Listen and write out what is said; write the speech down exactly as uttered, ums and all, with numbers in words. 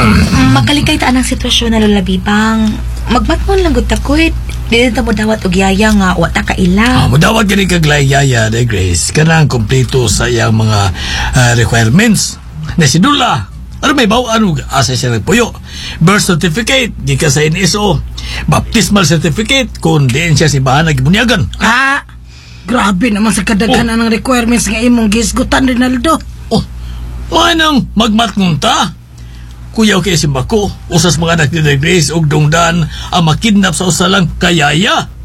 Makalikay ta anang sitwasyon na Lola Bibang. Magmatmon lang gud ta koy. Dili ta mo dawat og yaya nga wa ta kaila. Ah, mudawat gani kag yaya de Grace kanang kompleto sa iyang mga ah, requirements. Na si Dula, ano may bawaan og asa siya nagpuyo. Birth certificate gikan sa N S O. Baptismal certificate kung diin siya si bahan nagibunyagan. Ah, grabe naman sa kadaghanan ng requirements nga imong gisgutan, Rinaldo. Oh, manang magmatngunta. Kuyaw kay simbako, usas mga anak ni Grace og dungdan ang makidnap sa usalang kayaya.